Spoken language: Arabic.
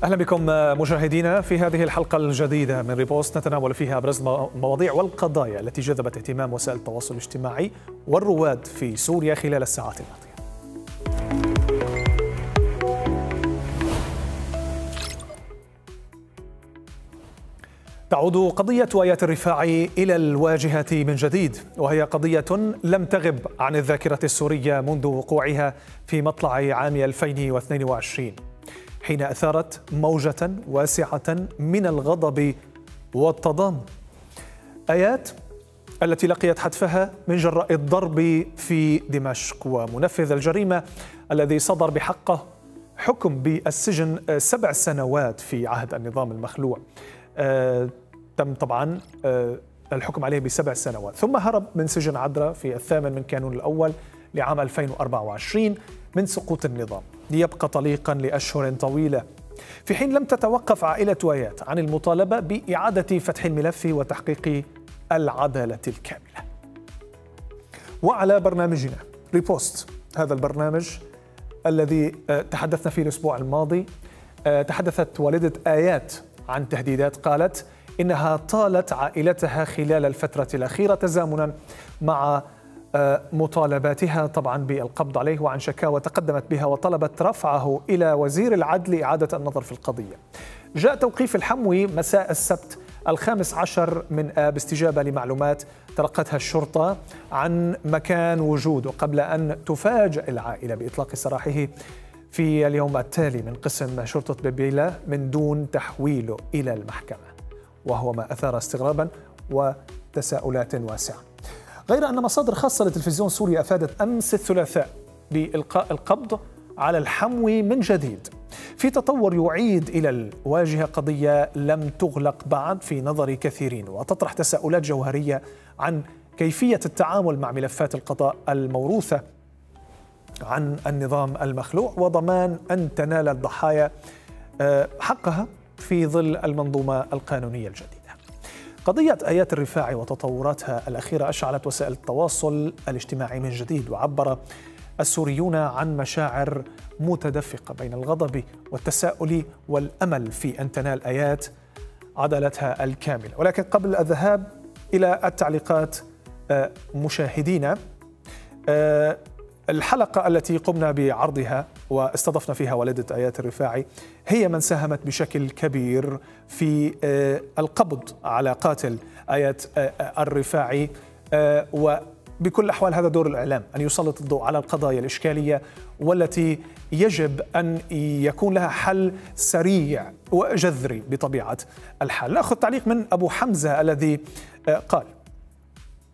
أهلا بكم مشاهدينا في هذه الحلقة الجديدة من ريبوست نتناول فيها أبرز المواضيع والقضايا التي جذبت اهتمام وسائل التواصل الاجتماعي والرواد في سوريا خلال الساعات الماضية. تعود قضية آيات الرفاعي إلى الواجهة من جديد، وهي قضية لم تغب عن الذاكرة السورية منذ وقوعها في مطلع عام 2022، حين أثارت موجة واسعة من الغضب والتضامن. آيات التي لقيت حتفها من جراء الضرب في دمشق، ومنفذ الجريمة الذي صدر بحقه حكم بالسجن 7 سنوات في عهد النظام المخلوع. تم طبعا الحكم عليه ب7 سنوات، ثم هرب من سجن عدرا في 8 من كانون الأول لعام 2024 من سقوط النظام، ليبقى طليقا لأشهر طويلة، في حين لم تتوقف عائلة آيات عن المطالبة بإعادة فتح الملف وتحقيق العدالة الكاملة. وعلى برنامجنا ريبوست، هذا البرنامج الذي تحدثنا فيه الأسبوع الماضي، تحدثت والدة آيات عن تهديدات قالت إنها طالت عائلتها خلال الفترة الأخيرة تزامنا مع مطالباتها طبعا بالقبض عليه، وعن شكاوى تقدمت بها وطلبت رفعه إلى وزير العدل لإعادة النظر في القضية. جاء توقيف الحموي مساء السبت 15 من آب استجابة لمعلومات تلقتها الشرطة عن مكان وجوده، قبل أن تفاجأ العائلة بإطلاق سراحه في اليوم التالي من قسم شرطة ببيلة من دون تحويله إلى المحكمة، وهو ما أثار استغرابا وتساؤلات واسعة. غير أن مصادر خاصة لتلفزيون سوريا أفادت أمس الثلاثاء بإلقاء القبض على الحموي من جديد، في تطور يعيد إلى الواجهة قضية لم تغلق بعد في نظر كثيرين، وتطرح تساؤلات جوهرية عن كيفية التعامل مع ملفات القضاء الموروثة عن النظام المخلوع، وضمان أن تنال الضحايا حقها في ظل المنظومة القانونية الجديدة. قضية آيات الرفاعي وتطوراتها الأخيرة أشعلت وسائل التواصل الاجتماعي من جديد، وعبر السوريون عن مشاعر متدفقة بين الغضب والتساؤل والأمل في أن تنال آيات عدالتها الكاملة. ولكن قبل الذهاب إلى التعليقات مشاهدينا، الحلقة التي قمنا بعرضها واستضفنا فيها والدة آيات الرفاعي هي من ساهمت بشكل كبير في القبض على قاتل آيات الرفاعي، وبكل الأحوال هذا دور الإعلام، أن يسلط الضوء على القضايا الإشكالية والتي يجب أن يكون لها حل سريع وجذري بطبيعة الحال. نأخذ تعليق من أبو حمزة الذي قال: